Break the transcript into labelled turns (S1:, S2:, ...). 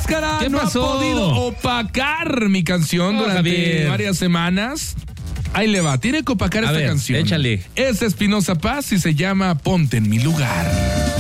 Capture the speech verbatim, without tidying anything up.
S1: Máscara
S2: ¿Qué
S1: no
S2: pasó?
S1: ha podido opacar mi canción
S2: No,
S1: durante
S2: Javier.
S1: varias semanas. Ahí le va, tiene que opacar
S2: A
S1: esta
S2: ver,
S1: canción.
S2: échale.
S1: Es Espinosa Paz y se llama Ponte en mi lugar.